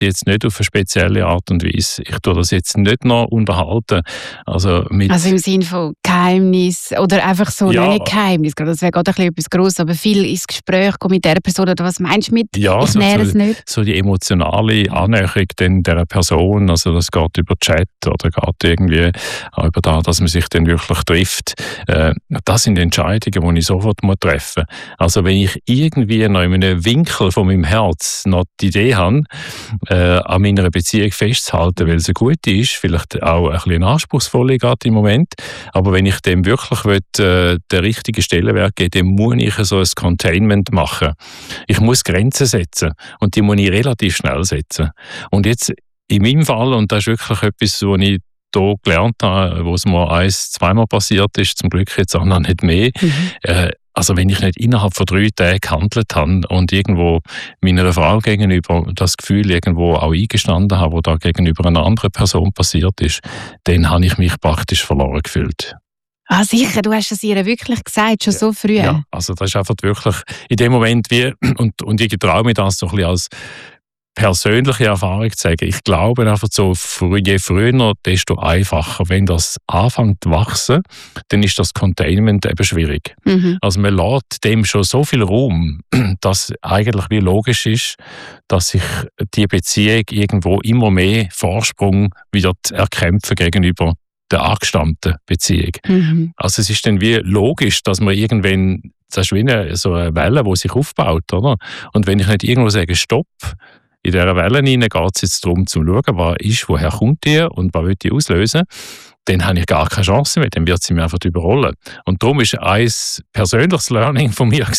jetzt nicht auf eine spezielle Art und Weise. Ich tue das jetzt nicht noch unterhalten. Also im Sinne von Geheimnis oder einfach so, nicht Geheimnis, das wäre gerade ein bisschen etwas Grosses, aber viel ins Gespräch kommen mit dieser Person, oder was meinst du mit, ich nähere es nicht? So die emotionale Annäherung dieser Person, also das geht über Chat oder geht irgendwie auch über das, dass man sich dann wirklich trifft. Das sind Entscheidungen, die ich sofort treffen muss. Also wenn ich irgendwie noch in einem Winkel von meinem Herz noch die Idee habe, an meiner Beziehung festzuhalten, weil sie gut ist, vielleicht auch ein bisschen anspruchsvoll gerade im Moment, aber wenn ich dem wirklich den richtigen Stellenwert geben will, dann muss ich so ein Containment machen. Ich muss Grenzen setzen und die muss ich relativ schnell setzen. Und jetzt in meinem Fall, und das ist wirklich etwas, was ich hier gelernt habe, wo es mir zweimal passiert ist, zum Glück jetzt auch noch nicht mehr. Also wenn ich nicht innerhalb von 3 Tagen gehandelt habe und irgendwo meiner Frau gegenüber das Gefühl irgendwo auch eingestanden habe, was da gegenüber einer anderen Person passiert ist, dann habe ich mich praktisch verloren gefühlt. Ah, sicher, du hast es ihr wirklich gesagt, schon so früh. Ja, also das ist einfach wirklich in dem Moment und ich traue mir das so ein bisschen als persönliche Erfahrung zu sagen. Ich glaube einfach so, je früher, desto einfacher. Wenn das anfängt zu wachsen, dann ist das Containment eben schwierig. Also man lässt dem schon so viel Raum, dass eigentlich wie logisch ist, dass sich die Beziehung irgendwo immer mehr Vorsprung wird erkämpfen gegenüber der angestammten Beziehung. Also es ist dann wie logisch, dass man irgendwann, das ist wie so eine Welle, die sich aufbaut, oder? Und wenn ich nicht irgendwo sage, Stopp, in dieser Welle hinein geht es jetzt darum, zu schauen, was ist, woher kommt die und was will die auslösen, dann habe ich gar keine Chance mehr, dann wird sie mir einfach überrollen. Und darum war ein persönliches Learning von mir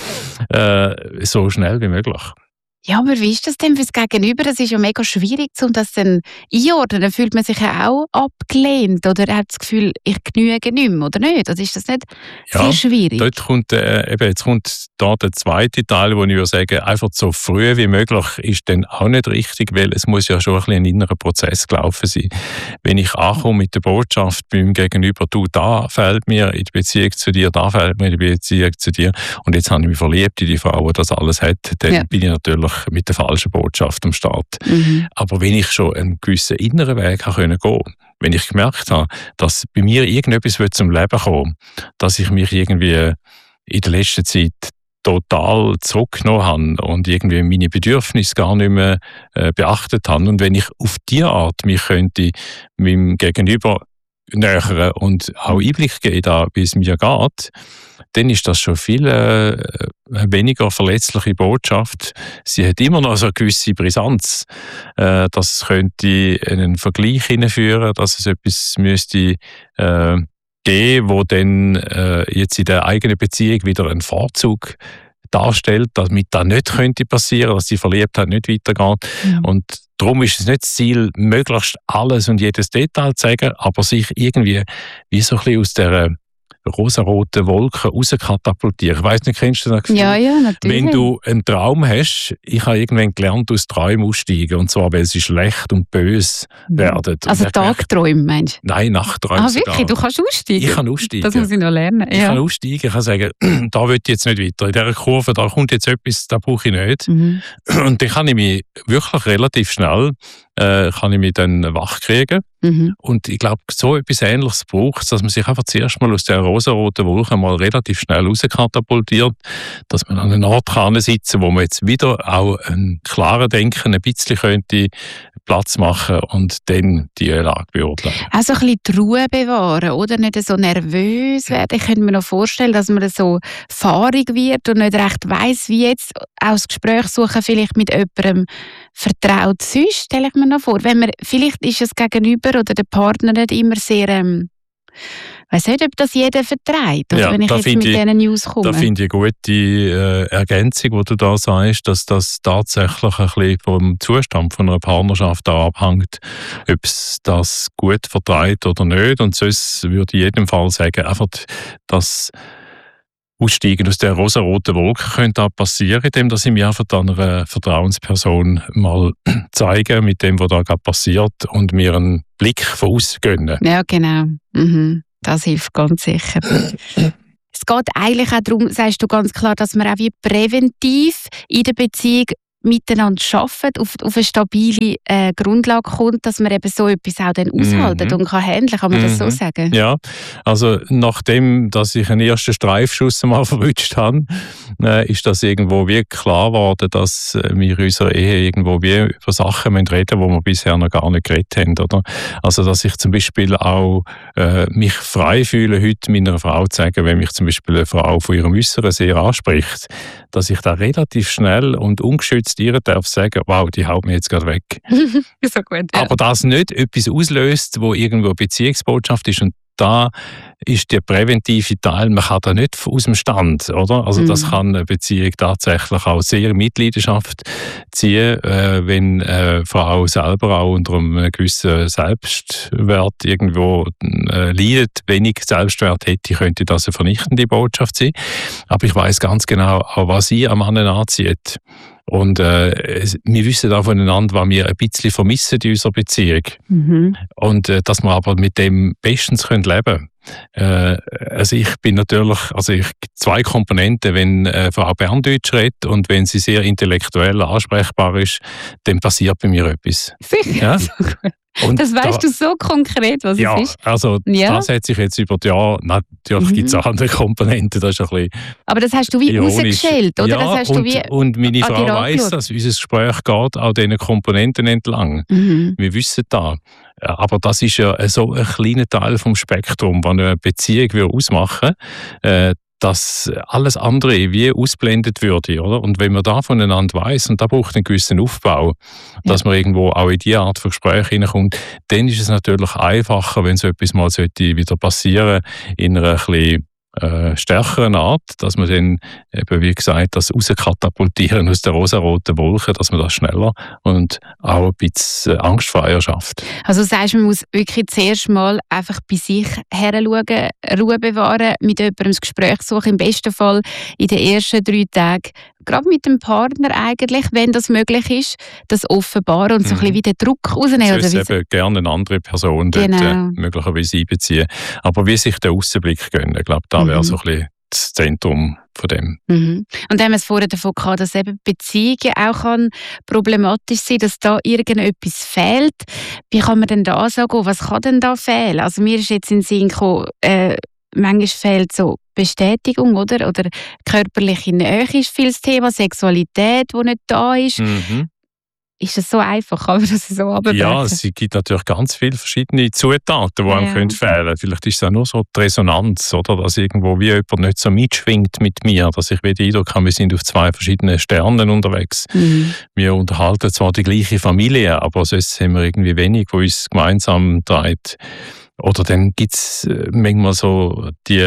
so schnell wie möglich. Ja, aber wie ist das denn fürs Gegenüber? Das ist ja mega schwierig, um das dann einordnen. Dann fühlt man sich ja auch abgelehnt oder hat das Gefühl, ich genüge nicht mehr, oder nicht? Oder ist das nicht sehr schwierig? Dort kommt, jetzt kommt da der zweite Teil, wo ich würde sagen, einfach so früh wie möglich ist dann auch nicht richtig, weil es muss ja schon ein bisschen ein innerer Prozess gelaufen sein. Wenn ich ankomme mit der Botschaft beim Gegenüber, du, da fehlt mir in die Beziehung zu dir, da fehlt mir in die Beziehung zu dir und jetzt habe ich mich verliebt in die Frau, die das alles hat, dann bin ich natürlich mit der falschen Botschaft am Start. Aber wenn ich schon einen gewissen inneren Weg gehen konnte, wenn ich gemerkt habe, dass bei mir irgendetwas zum Leben kommen, dass ich mich irgendwie in der letzten Zeit total zurückgenommen habe und irgendwie meine Bedürfnisse gar nicht mehr beachtet habe. Und wenn ich auf diese Art mich könnte meinem Gegenüber nähern und auch Einblick geben, wie es mir geht, dann ist das schon viel weniger verletzliche Botschaft. Sie hat immer noch so eine gewisse Brisanz. Das könnte in einen Vergleich hineinführen, dass es etwas müsste geben, wo dann jetzt in der eigenen Beziehung wieder einen Vorzug darstellt, damit das nicht könnte passieren, dass die Verliebtheit nicht weitergeht. Und darum ist es nicht das Ziel, möglichst alles und jedes Detail zu sagen, aber sich irgendwie wie so ein bisschen aus dieser rosaroten Wolken rauskatapultieren. Ich weiss nicht, kennst du das Gefühl? Ja, natürlich. Wenn du einen Traum hast, ich habe irgendwann gelernt, aus Träumen aussteigen, und zwar, weil sie schlecht und böse werden. Also Tagträume, meinst du? Nein, Nachträume. Ah, wirklich? Du kannst aussteigen? Ich kann aussteigen. Das muss ich noch lernen. Ich kann aussteigen, ich kann sagen, da will ich jetzt nicht weiter. In dieser Kurve, da kommt jetzt etwas, da brauche ich nicht. Und dann kann ich mich wirklich relativ schnell dann wach kriegen. Und ich glaube, so etwas Ähnliches braucht es, dass man sich einfach zuerst mal aus der rosaroten Wolke mal relativ schnell rauskatapultiert, dass man an einem Ort sitzen kann, wo man jetzt wieder auch ein klares Denken ein bisschen könnte Platz machen und dann die Lage beurteilen. Also ein bisschen die Ruhe bewahren, oder? Nicht so nervös werden. Ich könnte mir noch vorstellen, dass man so fahrig wird und nicht recht weiss, wie jetzt auch das Gespräch suchen, vielleicht mit jemandem vertraut sonst, stelle ich mir noch vor. Wenn man, vielleicht ist es gegenüber oder der Partner nicht immer sehr, ich weiss nicht, ob das jeder vertreibt, oder, wenn ich jetzt mit diesen News komme. Da finde ich eine gute Ergänzung, die du da sagst, dass das tatsächlich ein bisschen vom Zustand von einer Partnerschaft abhängt, ob es das gut vertreibt oder nicht. Und sonst würde ich in jedem Fall sagen, einfach das Aussteigen aus der rosaroten Wolke könnte auch passieren, indem ich mich einfach einer Vertrauensperson mal zeige, mit dem, was da gerade passiert, und mir einen Blick von außen gönnen. Ja, genau. Das hilft ganz sicher. Es geht eigentlich auch darum, sagst du ganz klar, dass man auch wie präventiv in der Beziehung miteinander arbeitet, auf eine stabile Grundlage kommt, dass man eben so etwas auch dann aushalten und kann handeln, kann man das so sagen? Ja, also nachdem, dass ich einen ersten Streifschuss mal verwünscht habe, ist das irgendwo wie klar geworden, dass wir in unserer Ehe irgendwo wie über Sachen reden müssen, die wir bisher noch gar nicht geredet haben, oder? Also, dass ich zum Beispiel auch mich frei fühle, heute meiner Frau zu sagen, wenn mich zum Beispiel eine Frau von ihrem Äußeren sehr anspricht, dass ich da relativ schnell und ungeschützt ihr darf sagen, wow, die haut mir jetzt gerade weg. So gut, ja. Aber das nicht etwas auslöst, wo irgendwo eine Beziehungsbotschaft ist, und da ist der präventive Teil, man kann da nicht aus dem Stand, oder? Also das kann eine Beziehung tatsächlich auch sehr in Mitleidenschaft ziehen, wenn eine Frau selber auch unter einem gewissen Selbstwert irgendwo leidet. Wenig Selbstwert hätte, könnte das eine vernichtende Botschaft sein. Aber ich weiß ganz genau, auch was sie am Mann anzieht. Und wir wissen auch voneinander, was wir ein bisschen vermissen in unserer Beziehung. Und dass wir aber mit dem bestens leben können. Also ich bin natürlich, zwei Komponenten, wenn Frau Berndeutsch redet und wenn sie sehr intellektuell ansprechbar ist, dann passiert bei mir etwas. Sicher, ja? So gut. Und das weißt du so konkret, was es ist? Also das hat sich jetzt über die Jahre, natürlich gibt es auch andere Komponenten, das ist ein bisschen aber das hast du wie rausgeschält, oder? Ja, das hast du wie und meine Frau weiss, dass unser Gespräch geht auch diesen Komponenten entlang. Wir wissen das. Aber das ist ja so ein kleiner Teil vom Spektrum, das eine Beziehung ausmachen würde, dass alles andere wie ausblendet würde, oder? Und wenn man da voneinander weiss, und da braucht einen gewissen Aufbau, dass man irgendwo auch in diese Art von Gespräch hineinkommt, dann ist es natürlich einfacher, wenn so etwas mal wieder passieren sollte, in einer bisschen stärkeren Art, dass man dann eben, wie gesagt, das rauskatapultieren aus der rosaroten Wolke, dass man das schneller und auch ein bisschen angstfreier schafft. Also sagst du, man muss wirklich zuerst mal einfach bei sich heranschauen, Ruhe bewahren, mit jemandem das Gespräch suchen, im besten Fall in den ersten 3 Tagen, gerade mit dem Partner eigentlich, wenn das möglich ist, das offenbaren und so ein bisschen wieder Druck rausnehmen. Oder eben gerne eine andere Person dort möglicherweise einbeziehen. Aber wie sich der Aussenblick gönnen, ich glaube, da wäre so ein bisschen das Zentrum von dem. Und dann haben wir es vorher davon gehabt, dass eben Beziehungen auch problematisch sein kann, dass da irgendetwas fehlt. Wie kann man denn da sagen, was kann denn da fehlen? Also mir ist jetzt in den Sinn gekommen, manchmal fehlt so Bestätigung, oder? Oder körperliche Nähe ist viel das Thema, Sexualität, die nicht da ist. Ist das so einfach? Kann man das so runterbrechen? Ja, es gibt natürlich ganz viele verschiedene Zutaten, die einem fehlen können. Vielleicht ist es auch nur so die Resonanz, oder? Dass irgendwo wie jemand nicht so mitschwingt mit mir, dass ich wieder den Eindruck habe, wir sind auf 2 verschiedenen Sternen unterwegs. Wir unterhalten zwar die gleiche Familie, aber sonst haben wir irgendwie wenig, wo uns gemeinsam treibt. Oder dann gibt es manchmal so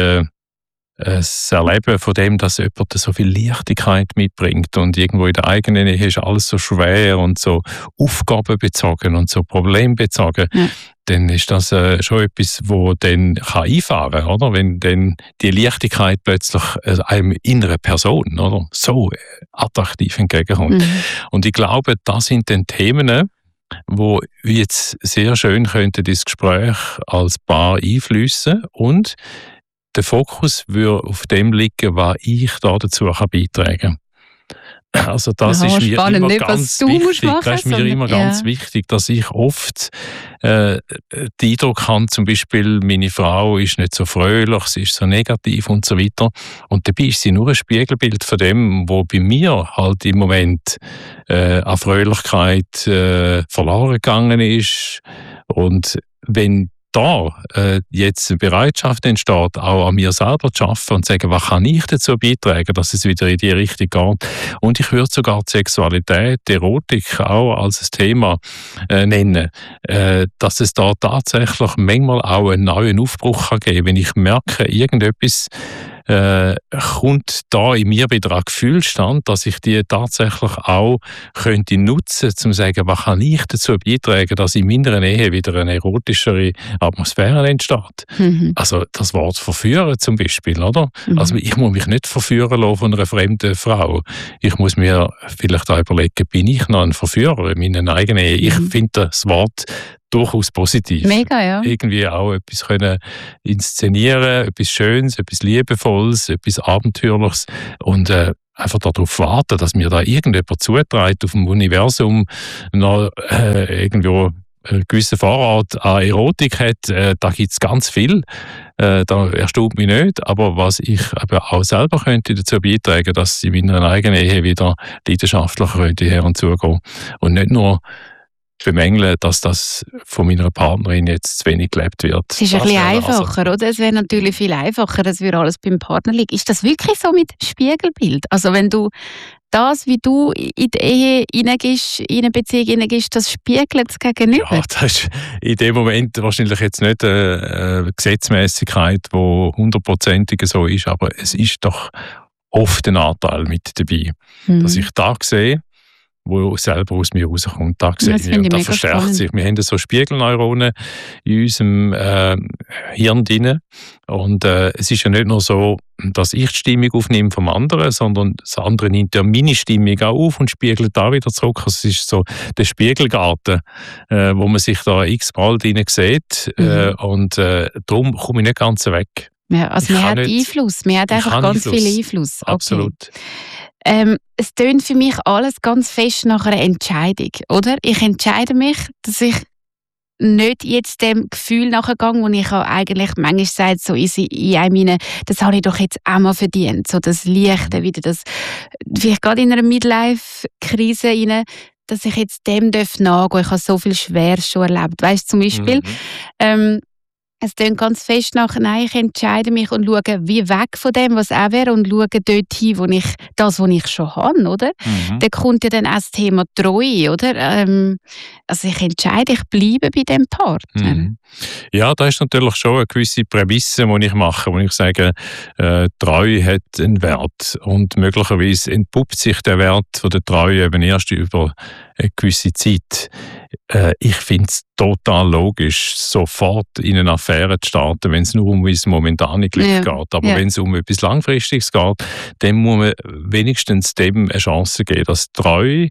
das Erleben von dem, dass jemand so viel Leichtigkeit mitbringt und irgendwo in der eigenen Ehe ist alles so schwer und so aufgabenbezogen und so problembezogen. Dann ist das schon etwas, wo dann einfahren kann, oder? Wenn dann die Leichtigkeit plötzlich einem inneren Person, oder? So attraktiv entgegenkommt. Und ich glaube, das sind dann Themen, wo jetzt sehr schön könnte das Gespräch als Paar einfließen und der Fokus würde auf dem liegen, was ich da dazu beitragen kann. Also das ist mir immer nicht, ganz wichtig. Das ist mir immer ganz wichtig, dass ich oft den Eindruck habe, zum Beispiel, meine Frau ist nicht so fröhlich, sie ist so negativ und so weiter. Und dabei ist sie nur ein Spiegelbild von dem, was bei mir halt im Moment an Fröhlichkeit verloren gegangen ist. Und wenn da jetzt eine Bereitschaft entsteht, auch an mir selber zu arbeiten und zu sagen, was kann ich dazu beitragen, dass es wieder in die Richtung geht. Und ich würde sogar die Sexualität, die Erotik auch als ein Thema nennen, dass es da tatsächlich manchmal auch einen neuen Aufbruch kann geben, wenn ich merke, irgendetwas kommt da in mir wieder ein Gefühlsstand, dass ich die tatsächlich auch könnte nutzen, um zu sagen, was kann ich dazu beitragen, dass in meiner Ehe wieder eine erotischere Atmosphäre entsteht. Also das Wort verführen zum Beispiel, oder? Also ich muss mich nicht verführen lassen von einer fremden Frau. Ich muss mir vielleicht auch überlegen, bin ich noch ein Verführer in meiner eigenen Ehe? Ich finde das Wort durchaus positiv. Mega, ja. Irgendwie auch etwas können inszenieren, etwas Schönes, etwas Liebevolles, etwas Abenteuerliches. Und einfach darauf warten, dass mir da irgendjemand zuträgt auf dem Universum noch irgendwo einen gewissen Vorrat an Erotik hat, da gibt es ganz viel. Da erstaunt mich nicht, aber was ich eben auch selber könnte dazu beitragen, dass ich in meiner eigenen Ehe wieder leidenschaftlicher könnte her und zugehen und nicht nur bemängeln, dass das von meiner Partnerin jetzt zu wenig gelebt wird. Es ist ein bisschen einfacher, oder? Es wäre natürlich viel einfacher, dass wir alles beim Partner liegen. Ist das wirklich so mit Spiegelbild? Also wenn du das, wie du in die Ehe hineingehst, in eine Beziehung hineingehst, das spiegelt es gegenüber? Ja, das ist in dem Moment wahrscheinlich jetzt nicht eine Gesetzmäßigkeit, die 100%ig so ist, aber es ist doch oft ein Anteil mit dabei, dass ich da sehe, wo selber aus mir rauskommt. Da sehe ich und da verstärkt sich. Wir haben so Spiegelneuronen in unserem Hirn drin. Und es ist ja nicht nur so, dass ich die Stimmung aufnehme vom anderen, sondern das andere nimmt ja meine Stimmung auch auf und spiegelt da wieder zurück. Also es ist so der Spiegelgarten, wo man sich da x-mal drin sieht. Und darum komme ich nicht ganz weg. Ja, also man hat Einfluss. Man hat einfach ganz viel Einfluss. Okay. Absolut. Es tönt für mich alles ganz fest nach einer Entscheidung, oder? Ich entscheide mich, dass ich nicht jetzt dem Gefühl nachgehe, wo ich auch eigentlich manchmal sage, so in einem, das habe ich doch jetzt auch mal verdient. So das Leichte, wieder das, vielleicht gerade in einer Midlife-Krise rein, dass ich jetzt dem nachgehen darf. Ich habe so viel Schweres schon erlebt. Weißt du, zum Beispiel, es klingt ganz fest nach, nein, ich entscheide mich und schaue wie weg von dem, was auch wäre, und schaue dort hin, wo ich schon habe, oder? Da kommt ja dann auch das Thema Treue, oder? Also ich entscheide, ich bleibe bei dem Partner. Ja, da ist natürlich schon eine gewisse Prämisse, die ich mache, wo ich sage, Treue hat einen Wert und möglicherweise entpuppt sich der Wert von der Treue eben erst über eine gewisse Zeit. Ich finde es total logisch, sofort in eine Affäre zu starten, wenn es nur um das momentane Glück geht. Aber wenn es um etwas Langfristiges geht, dann muss man wenigstens dem eine Chance geben, dass Treue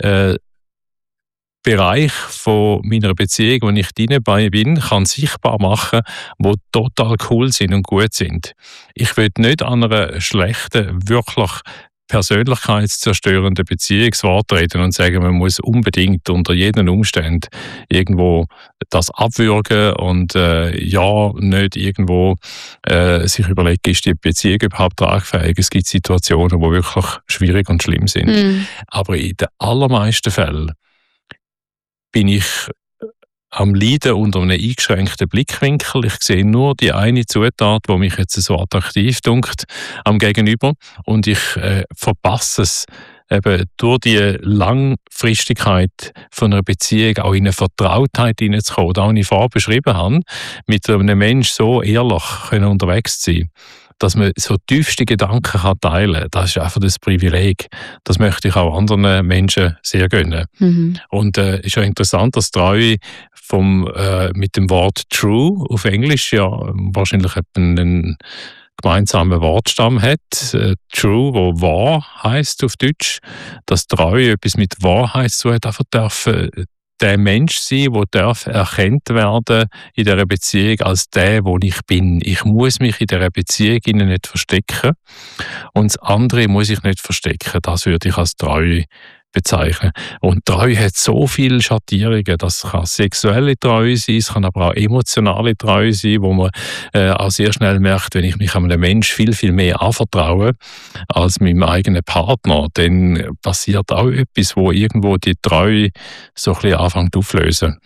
Bereich von meiner Beziehung, wo ich dabei bin, kann sichtbar machen, wo total cool sind und gut sind. Ich will nicht an einer schlechten, wirklich persönlichkeitszerstörenden Beziehung das Wort reden und sagen, man muss unbedingt unter jeden Umständen irgendwo das abwürgen und nicht irgendwo sich überlegen, ist die Beziehung überhaupt tragfähig. Es gibt Situationen, die wirklich schwierig und schlimm sind. Aber in den allermeisten Fällen bin ich am Leiden unter einem eingeschränkten Blickwinkel. Ich sehe nur die eine Zutat, die mich jetzt so attraktiv dünkt am Gegenüber, und ich verpasse es, eben durch die Langfristigkeit von einer Beziehung auch in eine Vertrautheit hineinzukommen, da ich vorher beschrieben habe, mit einem Menschen so ehrlich unterwegs zu sein, dass man so tiefste Gedanken teilen kann. Das ist einfach das Privileg. Das möchte ich auch anderen Menschen sehr gönnen. Und es ist ja interessant, dass Treue mit dem Wort true auf Englisch ja wahrscheinlich einen gemeinsamen Wortstamm hat. True, wo wahr heisst auf Deutsch. Dass Treue etwas mit Wahrheit zu hat, einfach der Mensch sein, der erkannt werden in dieser Beziehung als der, wo ich bin. Ich muss mich in dieser Beziehung nicht verstecken und das andere muss ich nicht verstecken. Das würde ich als Treue bezeichnen. Und Treue hat so viele Schattierungen. Das kann sexuelle Treue sein, es kann aber auch emotionale Treue sein, wo man auch sehr schnell merkt, wenn ich mich einem Menschen viel, viel mehr anvertraue als meinem eigenen Partner, dann passiert auch etwas, wo irgendwo die Treue so ein bisschen anfängt aufzulösen.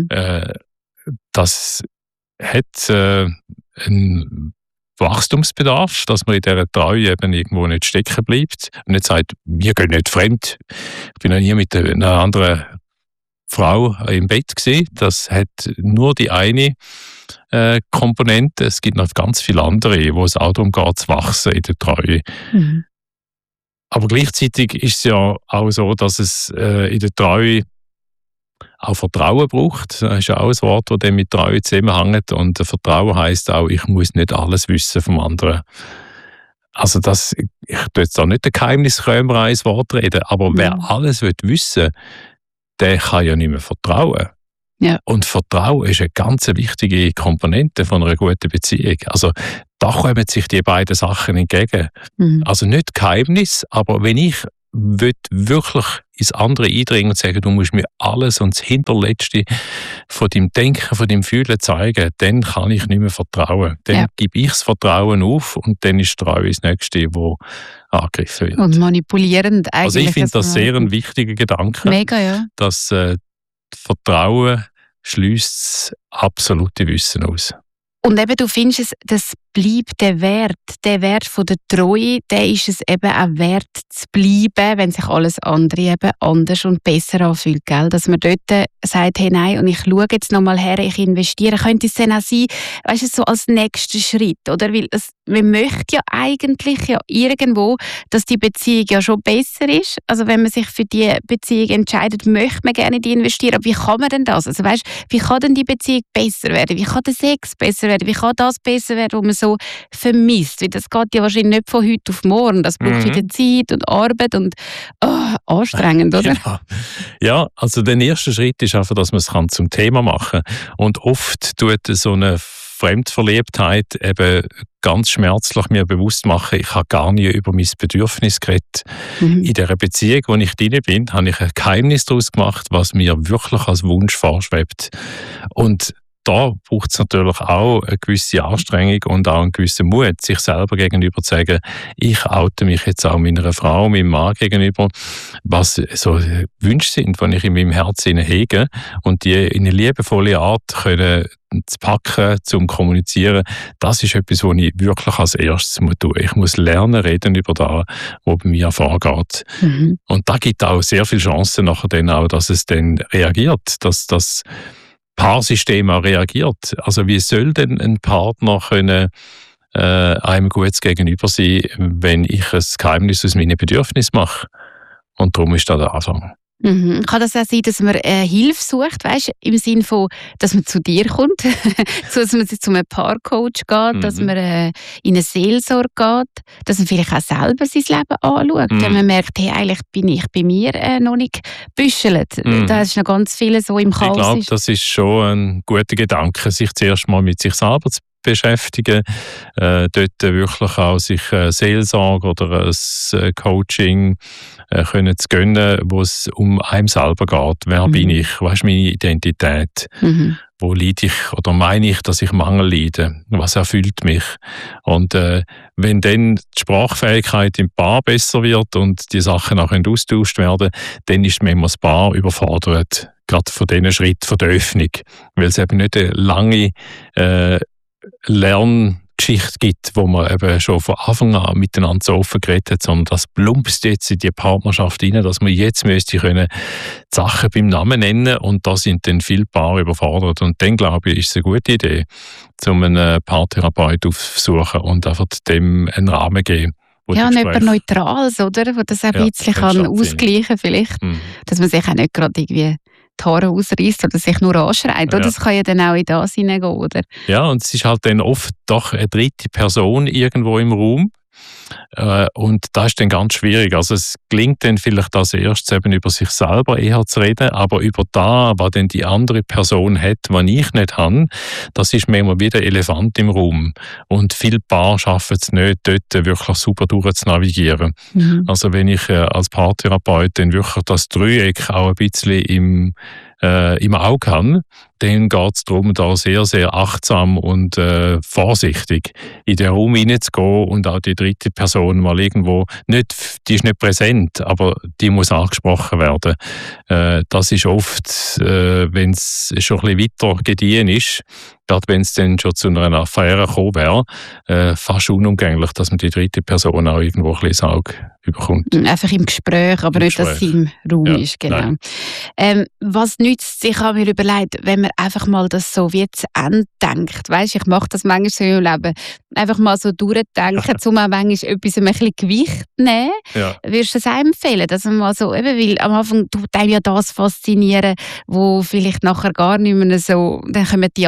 Das hat einen Wachstumsbedarf, dass man in dieser Treue eben irgendwo nicht stecken bleibt und nicht sagt, wir gehen nicht fremd. Ich bin noch nie mit einer anderen Frau im Bett gewesen. Das hat nur die eine Komponente. Es gibt noch ganz viele andere, wo es auch darum geht, zu wachsen in der Treue. Aber gleichzeitig ist es ja auch so, dass es in der Treue auch Vertrauen braucht. Das ist ja auch ein Wort, das mit Treue zusammenhängt. Und Vertrauen heisst auch, ich muss nicht alles wissen vom anderen. Also ich tue jetzt auch nicht den Geheimniskrämerei ins Wort reden, aber wer alles wissen will, der kann ja nicht mehr vertrauen. Ja. Und Vertrauen ist eine ganz wichtige Komponente von einer guten Beziehung. Also da kommen sich die beiden Sachen entgegen. Also nicht Geheimnis, aber wenn ich wirklich ins andere eindringen und sagen, du musst mir alles und das Hinterletzte von deinem Denken, von deinem Fühlen zeigen, dann kann ich nicht mehr vertrauen. Dann gebe ich das Vertrauen auf und dann ist Treue das Nächste, wo angegriffen wird. Und manipulierend eigentlich. Also ich finde das sehr ein wichtiger Gedanke. Mega, ja. Dass Vertrauen schließt das absolute Wissen aus. Und eben, du findest es, das bleibt der Wert von der Treue, der ist es eben auch wert zu bleiben, wenn sich alles andere eben anders und besser anfühlt, gell? Dass man dort sagt, hey, nein, und ich schaue jetzt nochmal her, ich investiere. Könnte es dann auch sein, weißt du, so als nächster Schritt, oder? Weil man möchte ja eigentlich ja irgendwo, dass die Beziehung ja schon besser ist. Also wenn man sich für die Beziehung entscheidet, möchte man gerne die investieren. Aber wie kann man denn das? Also weißt, wie kann denn die Beziehung besser werden? Wie kann der Sex besser werden? Wie kann das besser werden, wo man so vermisst? Weil das geht ja wahrscheinlich nicht von heute auf morgen. Das braucht wieder Zeit und Arbeit und anstrengend, oder? Ja, also der erste Schritt ist einfach, dass man es zum Thema machen kann. Und oft tut so eine Fremdverliebtheit eben ganz schmerzlich mir bewusst machen, ich habe gar nie über mein Bedürfnis geredet. In dieser Beziehung, wo ich drin bin, habe ich ein Geheimnis daraus gemacht, was mir wirklich als Wunsch vorschwebt. Und da braucht es natürlich auch eine gewisse Anstrengung und auch einen gewissen Mut, sich selber gegenüber zu sagen, ich oute mich jetzt auch meiner Frau, meinem Mann gegenüber, was so Wünsche sind, die ich in meinem Herzen hege und die in eine liebevolle Art können zu packen, zum kommunizieren, das ist etwas, was ich wirklich als erstes tun muss. Ich muss lernen, reden über das, was bei mir vorgeht. Und da gibt auch sehr viele Chancen nachher dann auch, dass es dann reagiert, dass das Paarsystem auch reagiert. Also wie soll denn ein Partner können einem gut gegenüber sein, wenn ich ein Geheimnis aus meinen Bedürfnissen mache? Und darum ist da der Anfang. Kann das auch sein, dass man Hilfe sucht, weißt, im Sinne von, dass man zu dir kommt, dass man zu einem Paarcoach geht, dass man in eine Seelsorge geht, dass man vielleicht auch selber sein Leben anschaut, wenn man merkt, hey, eigentlich bin ich bei mir noch nicht büschelt. Da ist noch ganz viel so im Chaos. Ich glaube, das ist schon ein guter Gedanke, sich zuerst mal mit sich selber zu beschäftigen, dort wirklich auch sich Seelsorge oder ein Coaching können zu gönnen, wo es um einem selber geht. Wer bin ich? Was ist meine Identität? Wo leide ich oder meine ich, dass ich Mangel leide? Was erfüllt mich? Und wenn dann die Sprachfähigkeit im Paar besser wird und die Sachen auch austauscht werden, dann ist manchmal das Paar überfordert, gerade von diesen Schritten von der Öffnung, weil es eben nicht eine lange Lerngeschichte gibt, wo man eben schon von Anfang an miteinander so offen geredet hat, sondern das plumpst jetzt in die Partnerschaft rein, dass man jetzt müsste können die Sachen beim Namen nennen und da sind dann viele Paare überfordert. Und dann, glaube ich, ist es eine gute Idee, einen Paartherapeut aufzusuchen und einfach dem einen Rahmen geben. Ja, und jemand Neutrales, oder? Wo das ein bisschen kann ausgleichen vielleicht, dass man sich auch nicht gerade irgendwie die Haare ausreißt oder sich nur anschreit. Oder? Das kann ja dann auch in das hineingehen, oder? Ja, und es ist halt dann oft doch eine dritte Person irgendwo im Raum. Und das ist dann ganz schwierig. Also es gelingt dann vielleicht als erstes eben über sich selber eher zu reden, aber über das, was dann die andere Person hat, was ich nicht habe, das ist manchmal wie der Elefant im Raum. Und viele Paare schaffen es nicht, dort wirklich super durchzunavigieren. Also wenn ich als Paartherapeut dann wirklich das Dreieck auch ein bisschen im Auge habe, dann geht es darum, da sehr, sehr achtsam und vorsichtig in den Raum hineinzugehen und auch die dritte Person mal irgendwo, die ist nicht präsent, aber die muss angesprochen werden. Das ist oft, wenn es schon ein bisschen weiter gediehen ist, gerade wenn es dann schon zu einer Affäre gekommen wäre, fast unumgänglich, dass man die dritte Person auch irgendwo ein bisschen ins Auge bekommt. Einfach im Gespräch, aber nicht, dass sie im Raum ist. Genau. Was nützt sich, habe ich mir überlegt, wenn man einfach mal das so wie zu Ende denkt. Weißt, ich mache das manchmal so im Leben. Einfach mal so durchdenken, um auch manchmal etwas ein bisschen Gewicht zu nehmen. Ja. Würdest du das auch empfehlen? Dass man mal so, eben, weil am Anfang tut einem ja das faszinieren, wo vielleicht nachher gar nicht mehr so, dann kommen die anderen Sachen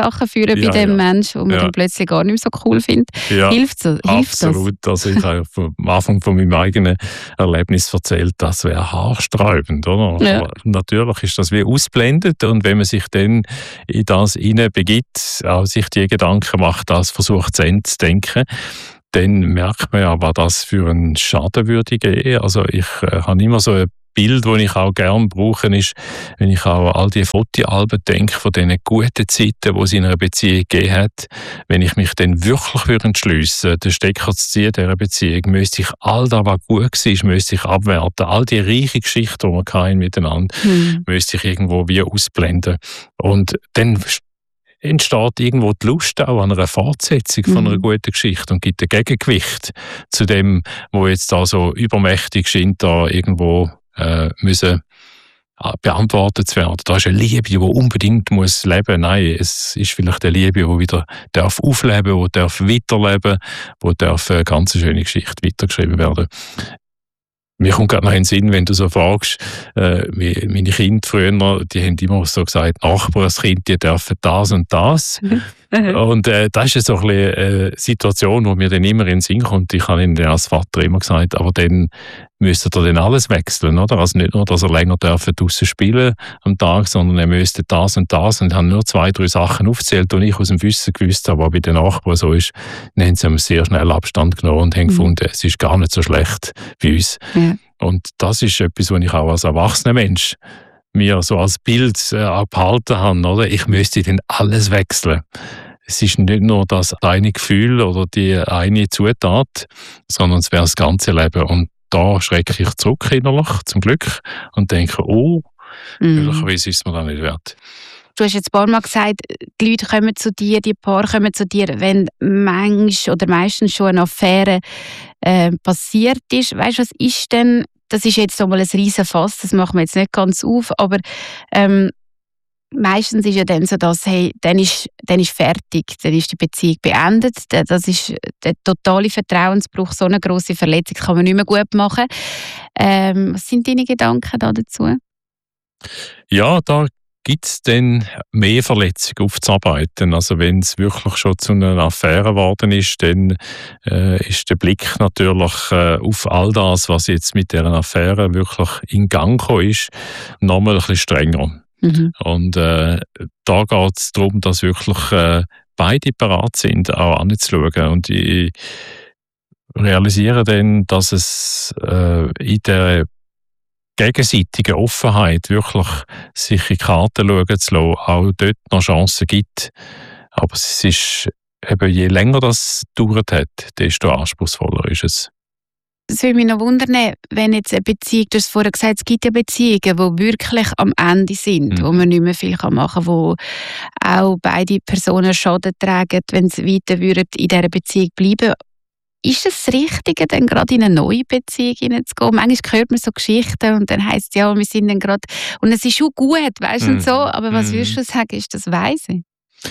Sachen führen bei dem Menschen, wo man dann plötzlich gar nicht mehr so cool findet. Ja, Hilft das? Absolut. Also ich habe am Anfang von meinem eigenen Erlebnis erzählt, das wäre haarsträubend, oder? Ja. Aber natürlich ist das wie ausblendet, und wenn man sich dann in das hineinbegibt, auch sich die Gedanken macht, das versucht zu Ende zu denken, dann merkt man ja, was das für einen Schaden würde geben. Also ich habe immer so ein Bild, das ich auch gerne brauche, ist, wenn ich auch all die Fotoalben denke, von diesen guten Zeiten, die es in einer Beziehung gegeben hat. Wenn ich mich dann wirklich entschliessen würde, den Stecker zu ziehen dieser Beziehung, müsste ich all das, was gut war, müsste ich abwerten. All die reichen Geschichten, die wir hatten miteinander, müsste ich irgendwo wie ausblenden. Und dann entsteht irgendwo die Lust auch an einer Fortsetzung von einer guten Geschichte und gibt ein Gegengewicht zu dem, wo jetzt da so übermächtig scheint, da irgendwo müssen beantwortet zu werden. Da ist eine Liebe, die unbedingt muss leben. Nein, es ist vielleicht eine Liebe, die wieder darf aufleben, die darf weiterleben, die darf eine ganz schöne Geschichte weitergeschrieben werden. Mir kommt gerade noch in den Sinn, wenn du so fragst, meine Kinder früher, die haben immer so gesagt, Nachbarskind, die dürfen das und das. Und das ist so ein bisschen eine Situation, die mir dann immer in den Sinn kommt. Ich habe ihnen als Vater immer gesagt, aber dann müsste er dann alles wechseln, oder? Also nicht nur, dass er länger draussen spielen am Tag, sondern er müsste das und das. Und haben nur 2, 3 Sachen aufgezählt, die ich aus dem Wissen gewusst habe, was bei den Nachbarn so ist. Dann haben sie sehr schnell Abstand genommen und haben gefunden, es ist gar nicht so schlecht bei uns. Ja. Und das ist etwas, was ich auch als erwachsener Mensch mir so als Bild behalten habe, oder? Ich müsste dann alles wechseln. Es ist nicht nur das eine Gefühl oder die eine Zutat, sondern es wäre das ganze Leben. Und da schrecke ich zurück innerlich, zum Glück, und denke, möglicherweise ist es mir dann nicht wert. Du hast jetzt ein paar Mal gesagt, die Leute kommen zu dir, die Paare kommen zu dir, wenn meistens schon eine Affäre passiert ist. Weißt du, was ist denn, das ist jetzt nochmal ein riesen Fass, das machen wir jetzt nicht ganz auf, aber meistens ist ja dann so, dass dann ist fertig, dann ist die Beziehung beendet. Das ist der totale Vertrauensbruch, so eine grosse Verletzung kann man nicht mehr gut machen. Was sind deine Gedanken dazu? Ja, da gibt es dann mehr Verletzungen aufzuarbeiten. Also wenn es wirklich schon zu einer Affäre geworden ist, dann ist der Blick natürlich auf all das, was jetzt mit dieser Affäre wirklich in Gang gekommen ist, nochmal ein bisschen strenger. Und da geht es darum, dass wirklich beide bereit sind, auch anzuschauen. Und ich realisiere dann, dass es in der gegenseitigen Offenheit wirklich sich in Karten schauen zu lassen, auch dort noch Chancen gibt. Aber es ist eben, je länger das gedauert hat, desto anspruchsvoller ist es. Es würde mich noch wundern, wenn jetzt eine Beziehung, du hast vorher gesagt, es gibt ja Beziehungen, die wirklich am Ende sind, wo man nicht mehr viel machen kann, wo auch beide Personen Schaden tragen, wenn sie weiter in dieser Beziehung bleiben. Ist es das Richtige, dann gerade in eine neue Beziehung hineinzugehen? Manchmal hört man so Geschichten und dann heisst es, ja, wir sind dann gerade, und es ist schon gut, weißt du, und so, aber was würdest du sagen, ist das weise?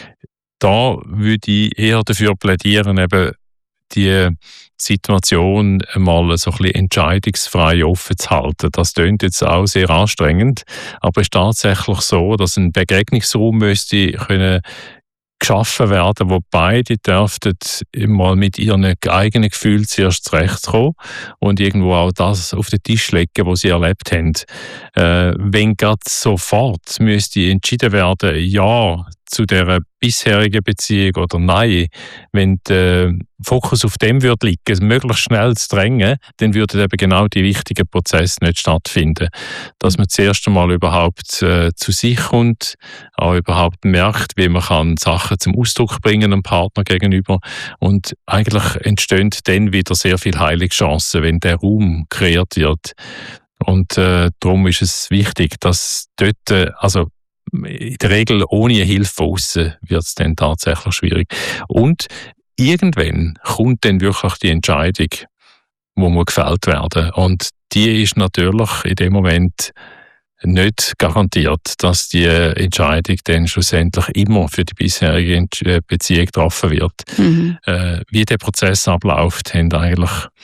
Da würde ich eher dafür plädieren, eben die Situation einmal so ein bisschen entscheidungsfrei offen zu halten. Das klingt jetzt auch sehr anstrengend, aber es ist tatsächlich so, dass ein Begegnungsraum müsste können geschaffen werden, wo beide dürften mal mit ihren eigenen Gefühlen zuerst zurechtkommen und irgendwo auch das auf den Tisch legen, was sie erlebt haben. Wenn gerade sofort müsste entschieden werden, ja zu der bisherigen Beziehung oder nein, wenn der Fokus auf dem würde liegen, möglichst schnell zu drängen, dann würden eben genau die wichtigen Prozesse nicht stattfinden. Dass man zuerst einmal überhaupt zu sich kommt, auch überhaupt merkt, wie man kann Sachen zum Ausdruck bringen dem Partner gegenüber, und eigentlich entstehen dann wieder sehr viele Heilungschancen, wenn der Raum kreiert wird. Und darum ist es wichtig, dass dort, also in der Regel ohne Hilfe von aussen wird es dann tatsächlich schwierig. Und irgendwann kommt dann wirklich die Entscheidung, die muss gefällt werden. Und die ist natürlich in dem Moment nicht garantiert, dass die Entscheidung dann schlussendlich immer für die bisherige Beziehung getroffen wird. Wie der Prozess abläuft, haben eigentlich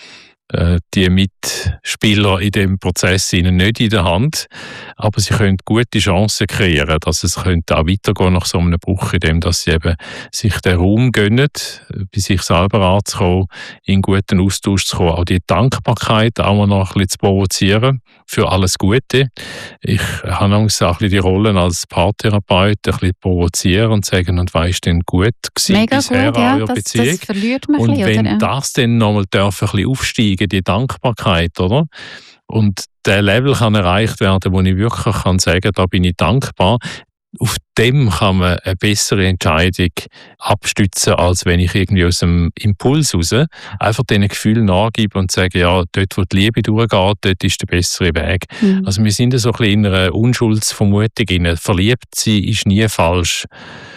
die Mitspieler in dem Prozess ihnen nicht in der Hand, aber sie können gute Chancen kreieren, dass es könnte auch weitergehen nach so einem Bruch, indem dass sie eben sich den Raum gönnen, bei sich selber anzukommen, in guten Austausch zu kommen, auch die Dankbarkeit auch mal noch ein bisschen zu provozieren für alles Gute. Ich habe Angst, auch ein bisschen die Rollen als Paartherapeut ein bisschen provozieren und sagen, und was ist denn gut gewesen Mega bisher gut, an ja, eurer das Beziehung? verliert man Und ein bisschen, wenn oder? das dann nochmal ein bisschen aufsteigen, die Dankbarkeit, oder? Und der Level kann erreicht werden, wo ich wirklich kann sagen, da bin ich dankbar. Auf dem kann man eine bessere Entscheidung abstützen, als wenn ich irgendwie aus dem Impuls raus einfach diesen Gefühlen nachgebe und sage, ja, dort, wo die Liebe durchgeht, dort ist der bessere Weg. Also wir sind so ein bisschen in einer Unschuldsvermutung rein. Verliebt sein ist nie falsch.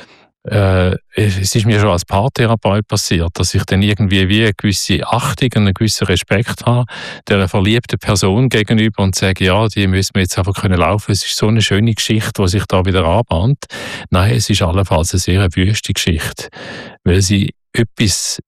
Es ist mir schon als Paartherapeut passiert, dass ich dann irgendwie wie eine gewisse Achtung und einen gewissen Respekt habe der verliebten Person gegenüber und sage, ja, die müssen wir jetzt einfach können laufen. Es ist so eine schöne Geschichte, die sich da wieder anbahnt. Nein, es ist allenfalls eine sehr wüste Geschichte, weil sie etwas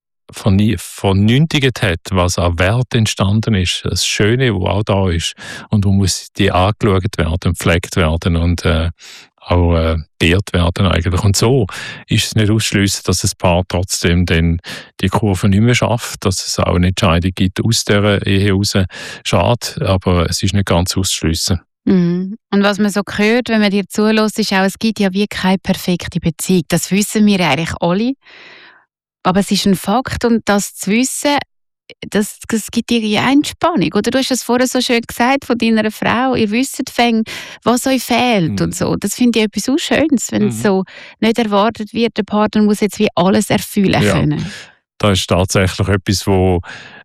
vernünftigt hat, was an Wert entstanden ist, das Schöne, was auch da ist und wo muss die angeschaut werden, gepflegt werden und auch geehrt werden eigentlich. Und so ist es nicht ausschliessen, dass das Paar trotzdem dann die Kurve nicht mehr schafft, dass es auch eine Entscheidung gibt aus dieser Ehe raus. Schade, aber es ist nicht ganz auszuschliessen. Und was man so hört, wenn man dir zuhört, ist auch, es gibt ja wie keine perfekte Beziehung. Das wissen wir eigentlich alle. Aber es ist ein Fakt und das zu wissen, das gibt dir ja Entspannung. Oder du hast es vorher so schön gesagt von deiner Frau, ihr wisst was euch fehlt und so. Das finde ich etwas so Schönes, wenn es so nicht erwartet wird, der Partner muss jetzt wie alles erfüllen können. Das ist tatsächlich etwas, was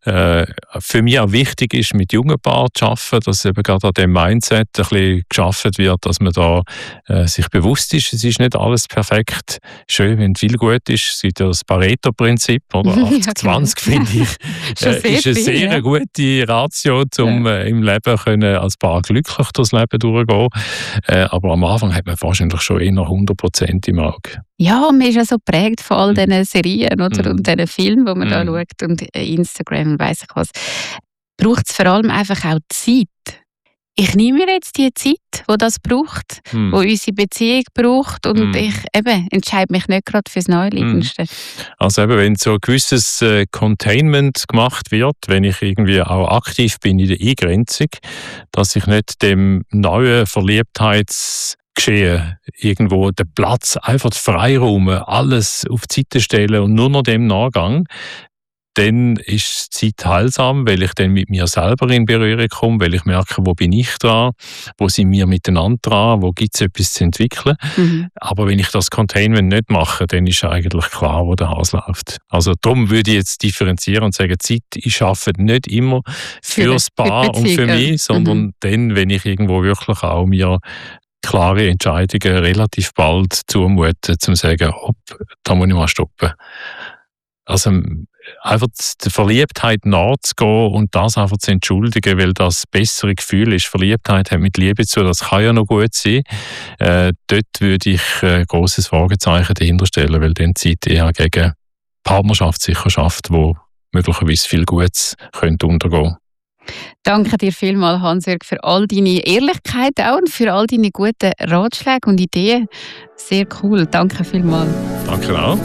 für mich auch wichtig ist, mit jungen Paaren zu arbeiten, dass eben gerade an dem Mindset ein bisschen geschaffen wird, dass man da sich bewusst ist, es ist nicht alles perfekt. Schön, wenn viel gut ist. Es gibt ja das Pareto-Prinzip, oder? 80-20, finde ich, ist eine sehr gute Ratio, um im Leben können als Paar glücklich durchs Leben durchgehen. Aber am Anfang hat man wahrscheinlich schon eher 100% im Auge. Ja, man ist ja so geprägt von all diesen Serien oder, und diesen Filmen, die man da schaut und Instagram und weiss ich was. Braucht es vor allem einfach auch Zeit. Ich nehme mir jetzt die Zeit, die das braucht, die unsere Beziehung braucht und ich entscheide mich nicht gerade fürs Neuliegendste. Also eben, wenn so ein gewisses Containment gemacht wird, wenn ich irgendwie auch aktiv bin in der Eingrenzung, dass ich nicht dem neuen Verliebtheitsgeschehen irgendwo den Platz, einfach den Freiraum, alles auf die Seite stellen und nur noch dem Nachgang, dann ist die Zeit heilsam, weil ich dann mit mir selber in Berührung komme, weil ich merke, wo bin ich dran, wo sind wir miteinander dran, wo gibt es etwas zu entwickeln. Aber wenn ich das Containment nicht mache, dann ist eigentlich klar, wo der Hase läuft. Also darum würde ich jetzt differenzieren und sagen, Zeit, ich arbeite nicht immer fürs Paar und für mich, sondern dann, wenn ich irgendwo wirklich auch mir klare Entscheidungen relativ bald zumuten, zum sagen, hopp, da muss ich mal stoppen. Also einfach der Verliebtheit nachzugehen und das einfach zu entschuldigen, weil das bessere Gefühl ist. Verliebtheit hat mit Liebe zu, das kann ja noch gut sein. Dort würde ich ein grosses Fragezeichen dahinter stellen, weil dann die Zeit eher gegen Partnerschaft sicher schafft, wo möglicherweise viel Gutes könnte untergehen. Danke dir vielmals, Hans-Jörg, für all deine Ehrlichkeit auch und für all deine guten Ratschläge und Ideen. Sehr cool. Danke vielmals. Danke auch.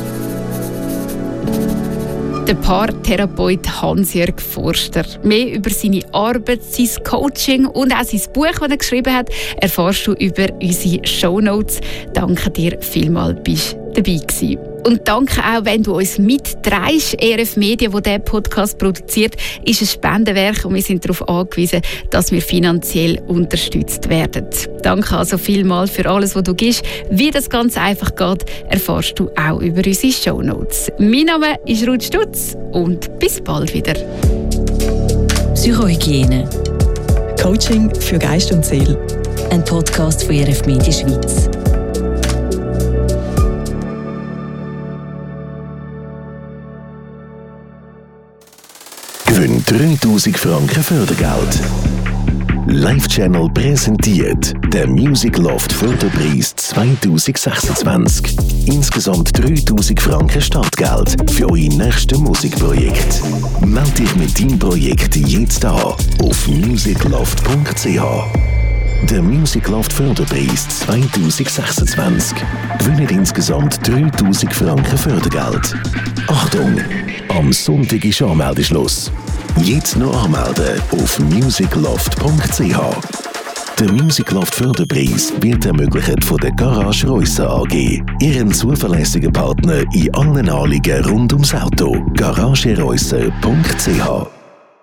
Der Paartherapeut Hans-Jörg Forster. Mehr über seine Arbeit, sein Coaching und auch sein Buch, das er geschrieben hat, erfährst du über unsere Shownotes. Danke dir vielmals, bist du dabei gewesen. Und danke auch, wenn du uns mittreibst. ERF Media, wo diesen Podcast produziert, ist ein Spendenwerk und wir sind darauf angewiesen, dass wir finanziell unterstützt werden. Danke also vielmals für alles, was du gibst. Wie das ganz einfach geht, erfährst du auch über unsere Shownotes. Mein Name ist Ruth Stutz und bis bald wieder. Psychohygiene. Coaching für Geist und Seele. Ein Podcast von ERF Media Schweiz. Gewinn 3000 Franken Fördergeld. Live Channel präsentiert der Music Loft Förderpreis 2026. Insgesamt 3000 Franken Startgeld für euer nächstes Musikprojekt. Meld dich mit deinem Projekt jetzt an auf musicloft.ch. Der Music Loft Förderpreis 2026 gewinnt insgesamt 3000 Franken Fördergeld. Achtung! Am Sonntag ist Anmeldeschluss. Jetzt noch anmelden auf musicloft.ch. Der Music Loft Förderpreis wird ermöglicht von der Garage Reusser AG, ihren zuverlässigen Partner in allen Anliegen rund ums Auto. garagereusser.ch